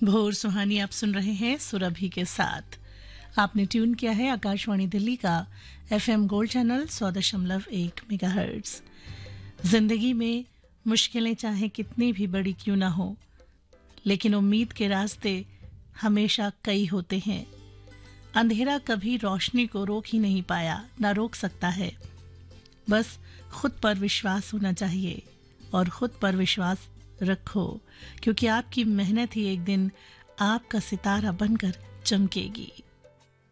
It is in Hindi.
भोर सुहानी आप सुन रहे हैं सुरभि के साथ। आपने ट्यून किया है आकाशवाणी दिल्ली का FM गोल्ड चैनल 100.1 मेगाहर्ट्ज। जिंदगी में मुश्किलें चाहे कितनी भी बड़ी क्यों ना हो, लेकिन उम्मीद के रास्ते हमेशा कई होते हैं। अंधेरा कभी रोशनी को रोक ही नहीं पाया, ना रोक सकता है। बस खुद पर विश्वास होना चाहिए और खुद पर विश्वास रखो, क्योंकि आपकी मेहनत ही एक दिन आपका सितारा बनकर चमकेगी।